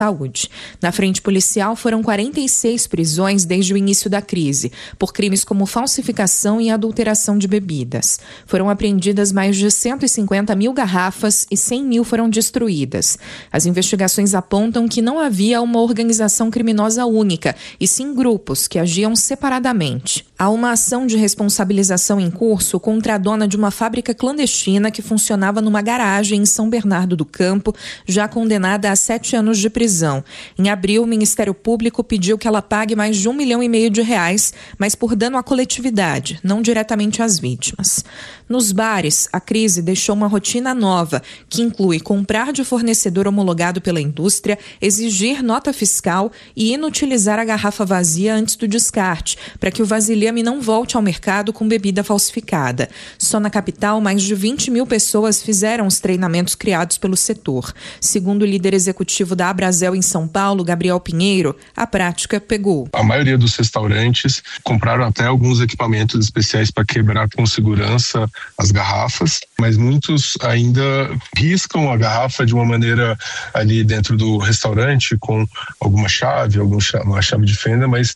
Saúde. Na frente policial, foram 46 prisões desde o início da crise, por crimes como falsificação e adulteração de bebidas. Foram apreendidas mais de 150 mil garrafas e 100 mil foram destruídas. As investigações apontam que não havia uma organização criminosa única, e sim grupos que agiam separadamente. Há uma ação de responsabilização em curso contra a dona de uma fábrica clandestina que funcionava numa garagem em São Bernardo do Campo, já condenada a 7 anos de prisão. Em abril, o Ministério Público pediu que ela pague mais de R$1,5 milhão, mas por dano à coletividade, não diretamente às vítimas. Nos bares, a crise deixou uma rotina nova, que inclui comprar de fornecedor homologado pela indústria, exigir nota fiscal e inutilizar a garrafa vazia antes do descarte, para que o vasilhame não volte ao mercado com bebida falsificada. Só na capital, mais de 20 mil pessoas fizeram os treinamentos criados pelo setor. Segundo o líder executivo da Abrazel em São Paulo, Gabriel Pinheiro, a prática pegou. A maioria dos restaurantes compraram até alguns equipamentos especiais para quebrar com segurança as garrafas, mas muitos ainda riscam a garrafa de uma maneira ali dentro do restaurante com alguma chave, uma chave de fenda, mas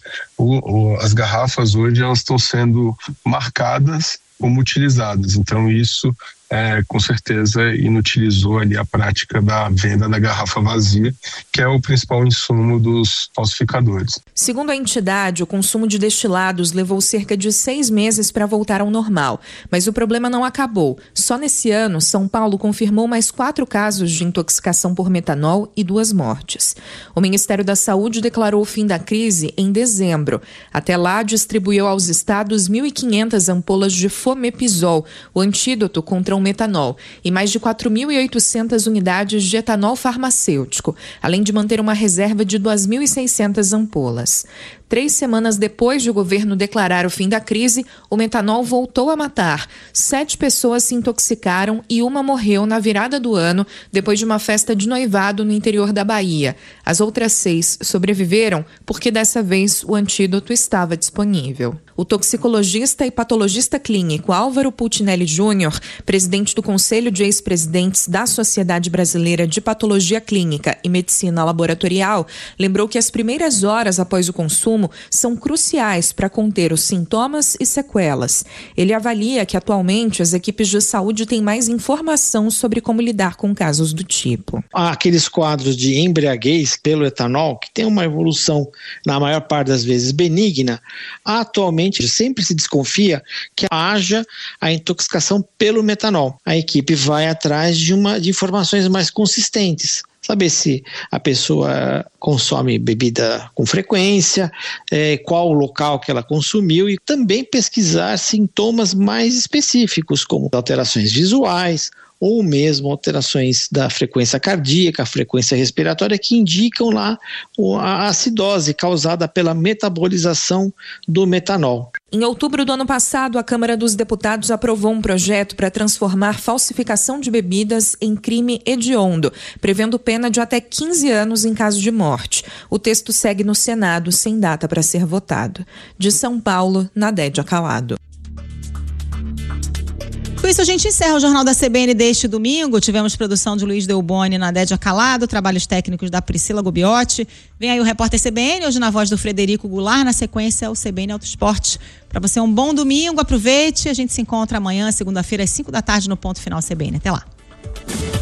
as garrafas hoje elas estão sendo marcadas como utilizadas. Então isso com certeza inutilizou ali a prática da venda da garrafa vazia, que é o principal insumo dos falsificadores. Segundo a entidade, o consumo de destilados levou cerca de 6 meses para voltar ao normal, mas o problema não acabou. Só nesse ano, São Paulo confirmou mais 4 casos de intoxicação por metanol e 2 mortes. O Ministério da Saúde declarou o fim da crise em dezembro. Até lá, distribuiu aos estados 1.500 ampolas de Fomepizol, o antídoto contra o metanol, e mais de 4.800 unidades de etanol farmacêutico, além de manter uma reserva de 2.600 ampolas. 3 semanas depois de o governo declarar o fim da crise, o metanol voltou a matar. 7 pessoas se intoxicaram e uma morreu na virada do ano, depois de uma festa de noivado no interior da Bahia. As outras 6 sobreviveram porque dessa vez o antídoto estava disponível. O toxicologista e patologista clínico Álvaro Pulcinelli Júnior, presidente do Conselho de Ex-Presidentes da Sociedade Brasileira de Patologia Clínica e Medicina Laboratorial, lembrou que as primeiras horas após o consumo são cruciais para conter os sintomas e sequelas. Ele avalia que atualmente as equipes de saúde têm mais informação sobre como lidar com casos do tipo. Há aqueles quadros de embriaguez pelo etanol, que tem uma evolução, na maior parte das vezes, benigna. Atualmente, sempre se desconfia que haja a intoxicação pelo metanol. A equipe vai atrás de informações mais consistentes. Saber se a pessoa consome bebida com frequência, qual o local que ela consumiu, e também pesquisar sintomas mais específicos, como alterações visuais ou mesmo alterações da frequência cardíaca, frequência respiratória, que indicam lá a acidose causada pela metabolização do metanol. Em outubro do ano passado, a Câmara dos Deputados aprovou um projeto para transformar falsificação de bebidas em crime hediondo, prevendo pena de até 15 anos em caso de morte. O texto segue no Senado sem data para ser votado. De São Paulo, Nadédia Calado. Com isso, a gente encerra o Jornal da CBN deste domingo. Tivemos produção de Luiz Delboni e Nadédia Calado, trabalhos técnicos da Priscila Gubiotti. Vem aí o Repórter CBN, hoje na voz do Frederico Goulart, na sequência o CBN Autoesporte. Para você um bom domingo, aproveite. A gente se encontra amanhã, segunda-feira, às 5 da tarde, no Ponto Final CBN. Até lá.